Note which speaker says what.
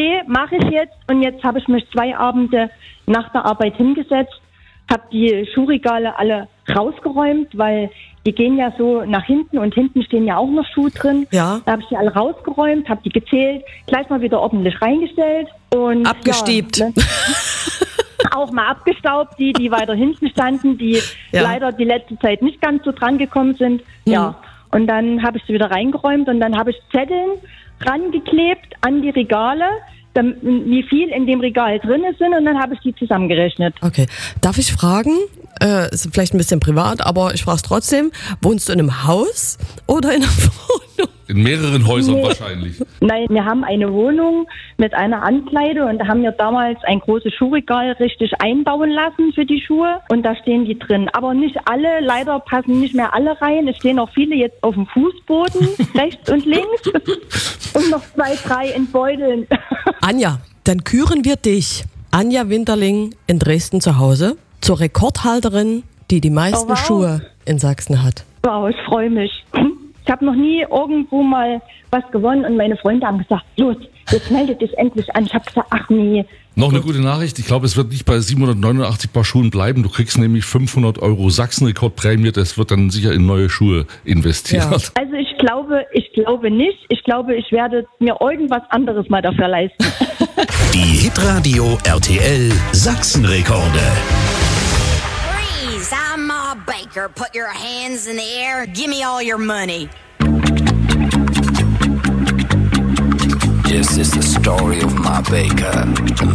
Speaker 1: okay, mache ich jetzt. Und jetzt habe ich mich 2 Abende nach der Arbeit hingesetzt, habe die Schuhregale alle rausgeräumt, weil die gehen ja so nach hinten und hinten stehen ja auch noch Schuhe drin.
Speaker 2: Ja.
Speaker 1: Da habe ich die alle rausgeräumt, habe die gezählt, gleich mal wieder ordentlich reingestellt. Und
Speaker 2: abgestiebt.
Speaker 1: Ja, ne? Auch mal abgestaubt, die weiter hinten standen, die leider die letzte Zeit nicht ganz so dran gekommen sind. Ja, und dann habe ich sie wieder reingeräumt und dann habe ich Zetteln rangeklebt an die Regale, wie viel in dem Regal drin sind, und dann habe ich die zusammengerechnet.
Speaker 2: Okay. Darf ich fragen, ist vielleicht ein bisschen privat, aber ich frage es trotzdem, wohnst du in einem Haus oder in einer Wohnung?
Speaker 3: In mehreren Häusern wahrscheinlich.
Speaker 1: Nein, wir haben eine Wohnung mit einer Ankleide und da haben wir damals ein großes Schuhregal richtig einbauen lassen für die Schuhe und da stehen die drin. Aber nicht alle, leider passen nicht mehr alle rein. Es stehen auch viele jetzt auf dem Fußboden, rechts und links und noch 2, 3 in Beuteln.
Speaker 2: Anja, dann küren wir dich, Anja Winterling in Dresden zu Hause, zur Rekordhalterin, die die meisten Schuhe in Sachsen hat.
Speaker 1: Wow, ich freue mich. Ich habe noch nie irgendwo mal was gewonnen und meine Freunde haben gesagt, los, jetzt melde dich endlich an. Ich habe gesagt, ach nee.
Speaker 3: Noch eine gute Nachricht, ich glaube, es wird nicht bei 789 Paar Schuhen bleiben. Du kriegst nämlich 500 € Sachsenrekordprämie, das wird dann sicher in neue Schuhe investiert.
Speaker 1: Ja. Also ich glaube nicht. Ich glaube, ich werde mir irgendwas anderes mal dafür leisten.
Speaker 4: Die Hitradio RTL Sachsenrekorde.
Speaker 5: Freeze, I'm Ma Baker. Put your hands in the air. Give me all your money.
Speaker 6: This is the story of Ma Baker.